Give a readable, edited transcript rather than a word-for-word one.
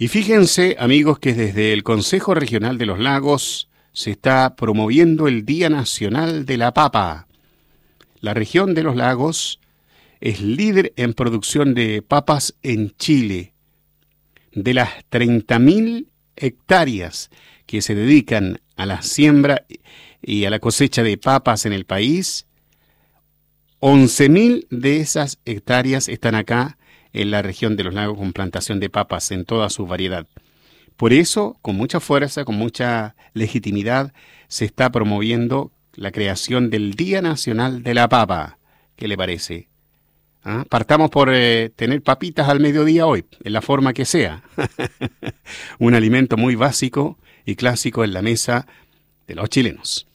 Y fíjense, amigos, que desde el Consejo Regional de los Lagos se está promoviendo el Día Nacional de la Papa. La región de los lagos es líder en producción de papas en Chile. De las 30.000 hectáreas que se dedican a la siembra y a la cosecha de papas en el país, 11.000 de esas hectáreas están acá en la región de los lagos con plantación de papas en toda su variedad. Por eso, con mucha fuerza, con mucha legitimidad, se está promoviendo la creación del Día Nacional de la Papa. ¿Qué le parece? ¿Ah? Partamos por tener papitas al mediodía hoy, en la forma que sea. Un alimento muy básico y clásico en la mesa de los chilenos.